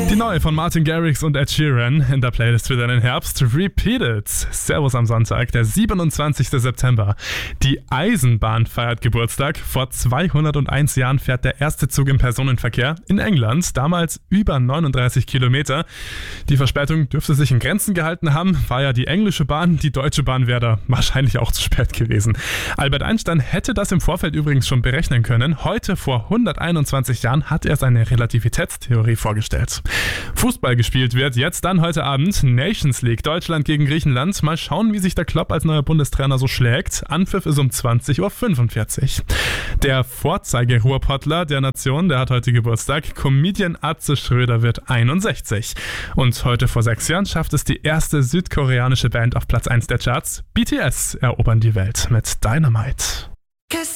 Die neue von Martin Garrix und Ed Sheeran in der Playlist für deinen Herbst. Repeat It. Servus am Sonntag, der 27. September. Die Eisenbahn feiert Geburtstag. Vor 201 Jahren fährt der erste Zug im Personenverkehr in England. Damals über 39 Kilometer. Die Verspätung dürfte sich in Grenzen gehalten haben. War ja die englische Bahn, die deutsche Bahn wäre da wahrscheinlich auch zu spät gewesen. Albert Einstein hätte das im Vorfeld übrigens schon berechnen können. Heute, vor 121 Jahren, hat er seine Relativitätstheorie vorgestellt. Fußball gespielt wird jetzt dann heute Abend. Nations League, Deutschland gegen Griechenland. Mal schauen, wie sich der Klopp als neuer Bundestrainer so schlägt. Anpfiff ist um 20.45 Uhr. Der Vorzeige-Ruhrpottler der Nation, der hat heute Geburtstag. Comedian Atze Schröder wird 61. Und heute vor 6 Jahren schafft es die erste südkoreanische Band auf Platz 1 der Charts. BTS erobern die Welt mit Dynamite.